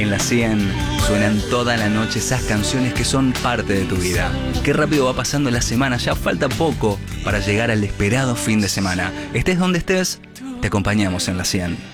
En la 100 suenan toda la noche esas canciones que son parte de tu vida. Qué rápido va pasando la semana, ya falta poco para llegar al esperado fin de semana. Estés donde estés, te acompañamos en la 100.